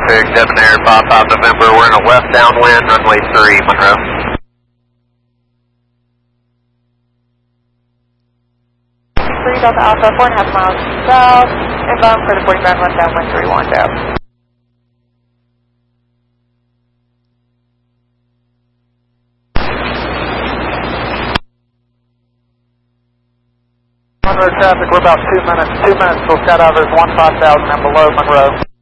Traffic, Debonair, 55 November, we're in a west downwind, runway 3, Monroe. 3 Delta Alpha, 4.5 miles south, inbound for the 45 left downwind 31 down. Monroe traffic, we're about 2 minutes till Skydivers 15,000 and below Monroe.